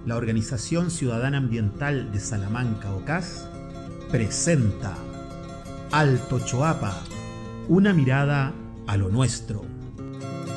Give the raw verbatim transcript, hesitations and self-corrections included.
la Organización Ciudadana Ambiental de Salamanca, O C A S, presenta Alto Choapa, una mirada a lo nuestro.